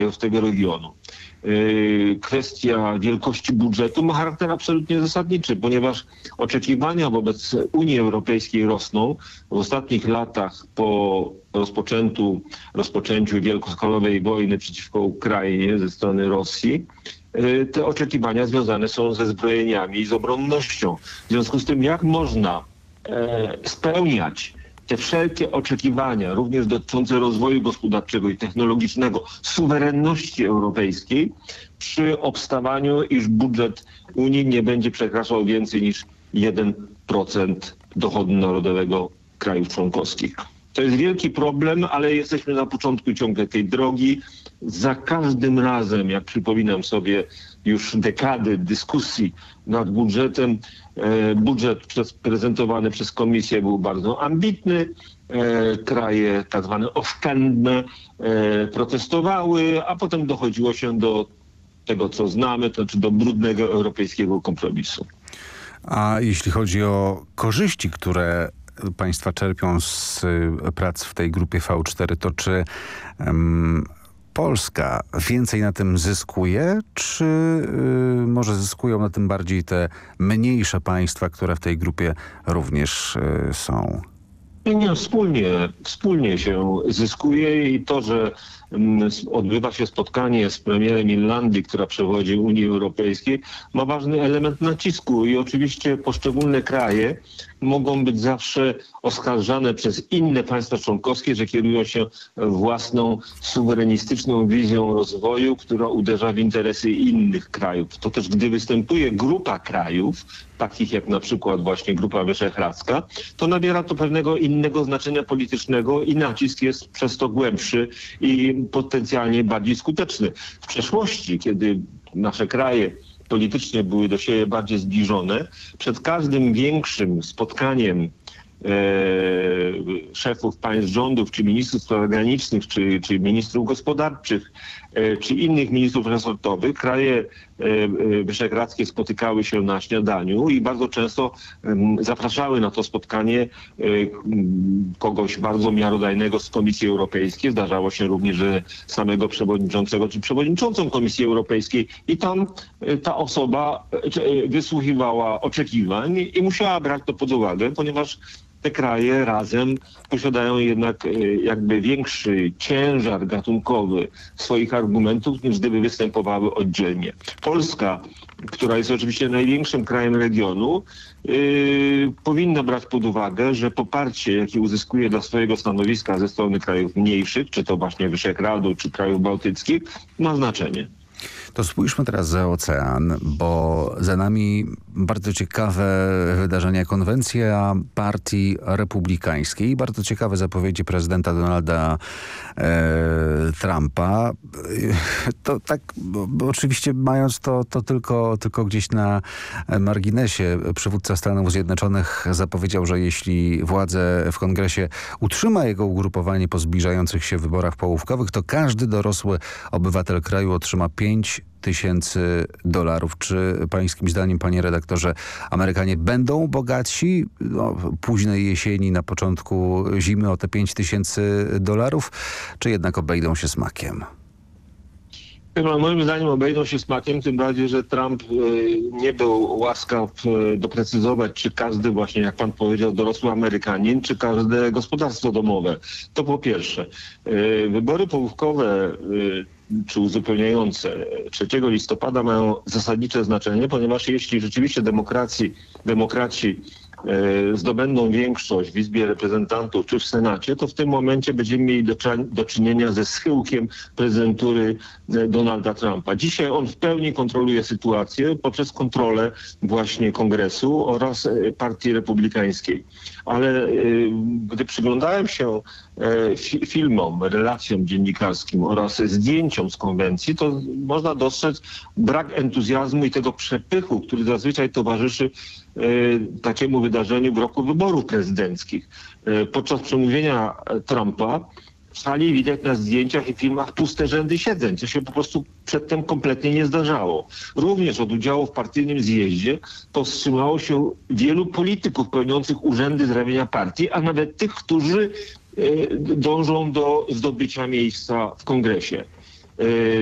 z tego regionu. Kwestia wielkości budżetu ma charakter absolutnie zasadniczy, ponieważ oczekiwania wobec Unii Europejskiej rosną. W ostatnich latach po rozpoczęciu wielkoskalowej wojny przeciwko Ukrainie ze strony Rosji, te oczekiwania związane są ze zbrojeniami i z obronnością. W związku z tym, jak można spełniać te wszelkie oczekiwania, również dotyczące rozwoju gospodarczego i technologicznego, suwerenności europejskiej, przy obstawaniu, iż budżet Unii nie będzie przekraczał więcej niż 1% dochodu narodowego krajów członkowskich. To jest wielki problem, ale jesteśmy na początku ciągle tej drogi. Za każdym razem, jak przypominam sobie już dekady dyskusji nad budżetem, budżet prezentowany przez Komisję był bardzo ambitny. Kraje tak zwane oszczędne protestowały, a potem dochodziło się do tego, co znamy, to znaczy do brudnego europejskiego kompromisu. A jeśli chodzi o korzyści, które państwa czerpią z prac w tej grupie V4, to czy Polska więcej na tym zyskuje, czy może zyskują na tym bardziej te mniejsze państwa, które w tej grupie również są? Nie, wspólnie się zyskuje i to, że odbywa się spotkanie z premierem Irlandii, która przewodzi Unii Europejskiej, ma ważny element nacisku i oczywiście poszczególne kraje mogą być zawsze oskarżane przez inne państwa członkowskie, że kierują się własną suwerenistyczną wizją rozwoju, która uderza w interesy innych krajów. To też gdy występuje grupa krajów, takich jak na przykład właśnie Grupa Wyszehradzka, to nabiera to pewnego innego znaczenia politycznego i nacisk jest przez to głębszy i potencjalnie bardziej skuteczny. W przeszłości, kiedy nasze kraje politycznie były do siebie bardziej zbliżone, przed każdym większym spotkaniem szefów państw rządów, czy ministrów spraw zagranicznych, czy ministrów gospodarczych, czy innych ministrów resortowych, kraje wyszehradzkie spotykały się na śniadaniu i bardzo często zapraszały na to spotkanie kogoś bardzo miarodajnego z Komisji Europejskiej. Zdarzało się również, że samego przewodniczącego czy przewodniczącą Komisji Europejskiej i tam ta osoba wysłuchiwała oczekiwań i musiała brać to pod uwagę, ponieważ te kraje razem posiadają jednak jakby większy ciężar gatunkowy swoich argumentów, niż gdyby występowały oddzielnie. Polska, która jest oczywiście największym krajem regionu, powinna brać pod uwagę, że poparcie, jakie uzyskuje dla swojego stanowiska ze strony krajów mniejszych, czy to właśnie Wyszehradu, czy krajów bałtyckich, ma znaczenie. To spójrzmy teraz za ocean, bo za nami bardzo ciekawe wydarzenia, konwencja partii republikańskiej i bardzo ciekawe zapowiedzi prezydenta Donalda Trumpa. To tak, bo oczywiście mając to tylko gdzieś na marginesie, przywódca Stanów Zjednoczonych zapowiedział, że jeśli władze w Kongresie utrzyma jego ugrupowanie po zbliżających się wyborach połówkowych, to każdy dorosły obywatel kraju otrzyma $5,000. Czy pańskim zdaniem, panie redaktorze, Amerykanie będą bogatsi późnej jesieni, na początku zimy o te $5,000, czy jednak obejdą się smakiem? Moim zdaniem obejdą się smakiem, tym bardziej, że Trump nie był łaskaw doprecyzować, czy każdy właśnie, jak pan powiedział, dorosły Amerykanin, czy każde gospodarstwo domowe. To po pierwsze. Wybory połówkowe czy uzupełniające 3 listopada mają zasadnicze znaczenie, ponieważ jeśli rzeczywiście demokraci zdobędą większość w Izbie Reprezentantów czy w Senacie, to w tym momencie będziemy mieli do czynienia ze schyłkiem prezydentury Donalda Trumpa. Dzisiaj on w pełni kontroluje sytuację poprzez kontrolę właśnie Kongresu oraz Partii Republikańskiej. Ale gdy przyglądałem się filmom, relacjom dziennikarskim oraz zdjęciom z konwencji, to można dostrzec brak entuzjazmu i tego przepychu, który zazwyczaj towarzyszy takiemu wydarzeniu w roku wyborów prezydenckich. Podczas przemówienia Trumpa w sali widać na zdjęciach i filmach puste rzędy siedzeń, co się po prostu przedtem kompletnie nie zdarzało. Również od udziału w partyjnym zjeździe powstrzymało się wielu polityków pełniących urzędy z ramienia partii, a nawet tych, którzy dążą do zdobycia miejsca w Kongresie.